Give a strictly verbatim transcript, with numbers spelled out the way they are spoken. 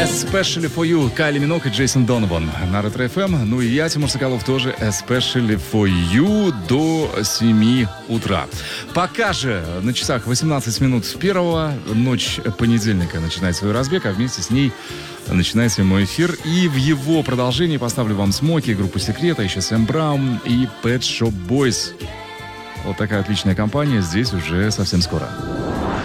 Especially for you. Кайли Минок и Джейсон Донован на Ретро-эф эм. Ну и я, Тимур Соколов, тоже Especially for you до семи утра. Пока же на часах восемнадцать минут первого. Ночь понедельника начинает свой разбег, а вместе с ней начинается мой эфир. И в его продолжении поставлю вам Смоки, группу Секрета, еще Сэм Браун и Pet Shop Boys. Вот такая отличная компания здесь уже совсем скоро.